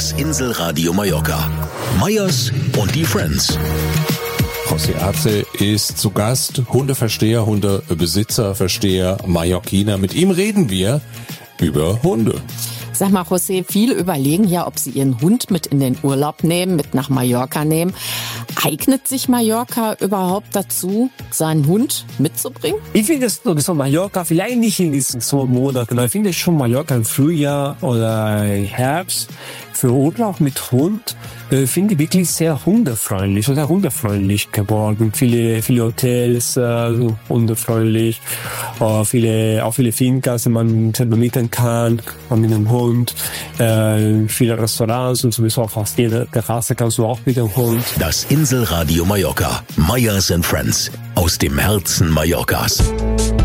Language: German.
Das Inselradio Mallorca. Meyers und die Friends. José Arce ist zu Gast, Hundeversteher, Hundebesitzer, Versteher, Mallorquiner. Mit ihm reden wir über Hunde. Sag mal, José, viele überlegen ja, ob sie ihren Hund mit in den Urlaub nehmen, mit nach Mallorca nehmen. Eignet sich Mallorca überhaupt dazu, seinen Hund mitzubringen? Ich finde es so Mallorca, vielleicht nicht in diesen Sommermonaten, ich finde schon Mallorca im Frühjahr oder Herbst für Urlaub mit Hund, finde ich wirklich sehr hundefreundlich geworden. Viele Hotels, hundefreundlich, viele Fincas, die man selber mieten kann, mit dem Hund, viele Restaurants und sowieso fast jede Terrasse kannst du auch mit dem Hund. Das Inselradio Mallorca. Meyers and Friends. Aus dem Herzen Mallorcas.